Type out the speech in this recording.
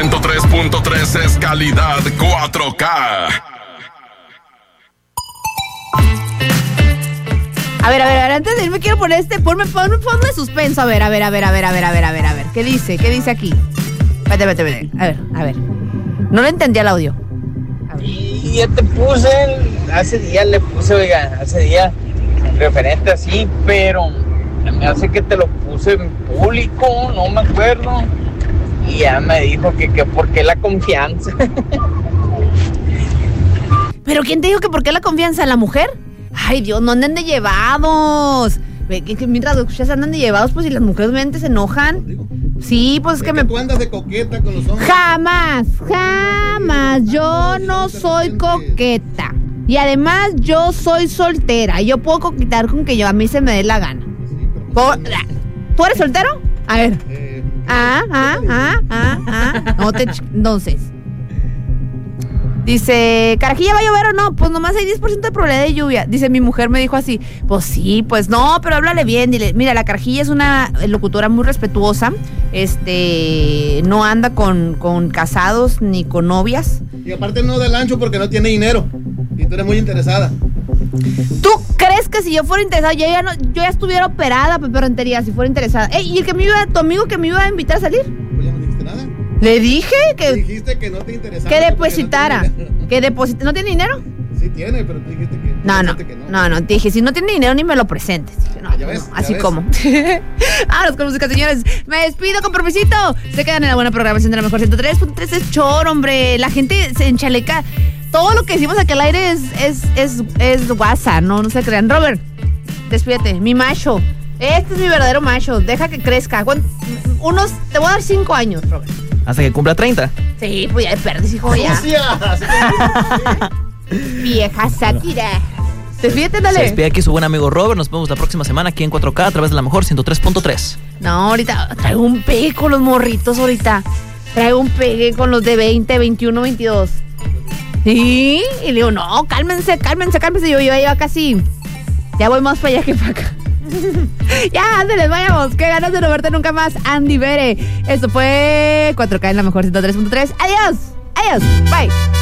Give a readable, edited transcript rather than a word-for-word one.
103.3 es calidad 4K. A ver, antes de irme quiero poner ponme suspenso, a ver. ¿Qué dice aquí? Vete. A ver. No le entendí el audio. Y ya te puse, hace día referente así, pero me hace que te lo puse en público, no me acuerdo. Y ya me dijo que por qué la confianza. ¿Pero quién te dijo que por qué la confianza? ¿La mujer? Ay, Dios, no anden de llevados. Que mientras los escuchas andan de llevados, pues si las mujeres obviamente se enojan. Sí, pues es que tú andas de coqueta con los hombres. Jamás. Yo no soy coqueta. Y además yo soy soltera. Yo puedo coquetar con que a mí se me dé la gana. ¿Tú eres soltero? A ver. Entonces. Dice, ¿Carajilla va a llover o no? Pues nomás hay 10% de probabilidad de lluvia. Dice, mi mujer me dijo así. Pues sí, pues no, pero háblale bien. Dile, mira, la Carajilla es una locutora muy respetuosa. No anda con casados ni con novias. Y aparte no da el ancho porque no tiene dinero. Y tú eres muy interesada. ¿Tú crees que si yo fuera interesada, yo ya estuviera operada, Pepe Rentería, si fuera interesada? ¿Y el que tu amigo que me iba a invitar a salir? Pues ya no dijiste nada. Le dije que... Dijiste que no te interesaba. Que depositara. ¿No tiene dinero? Sí tiene, pero tú dijiste que... No, te dije, si no tiene dinero ni me lo presentes. Dije, no, ya ves, así ya ves. como. Vámonos con música, señores. Me despido con permisito. Se quedan en la buena programación de la mejor 103.3. Es choro, hombre. La gente se enchaleca. Todo lo que decimos aquí al aire es WhatsApp, no se crean. Robert, despídete, mi macho. Este es mi verdadero macho. Deja que crezca. Te voy a dar 5 años, Robert. Hasta que cumpla 30. Sí, pues ya perdes, hijo, ya. Vieja sátira. Despídete, dale. Se despide aquí su buen amigo Robert. Nos vemos la próxima semana aquí en 4K a través de la mejor 103.3. No, ahorita traigo un pegue con los morritos ahorita. Traigo un pegue con los de 20, 21, 22. Sí, y le digo, no, cálmense. Yo ya casi, ya voy más para allá que para acá. Ya, ándeles, vayamos. Qué ganas de no verte nunca más, Andy Bere. Esto fue 4K en la mejor 103.3. Adiós, bye.